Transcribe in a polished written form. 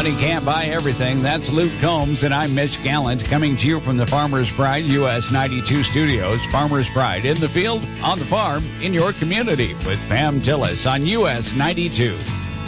Money can't buy everything. That's Luke Combs, and I'm Mitch Gallant, coming to you from the Farmers Pride US 92 studios. Farmers Pride, in the field, on the farm, in your community, with Pam Tillis on US 92.